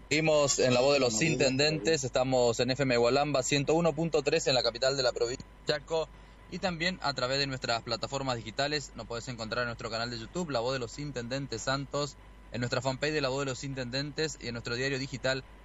Seguimos en la voz de los intendentes, estamos en FM Gualamba 101.3 en la capital de la provincia de Chaco y también a través de nuestras plataformas digitales. Nos podés encontrar en nuestro canal de YouTube, La Voz de los Intendentes Santos, en nuestra fanpage de La Voz de los Intendentes y en nuestro diario digital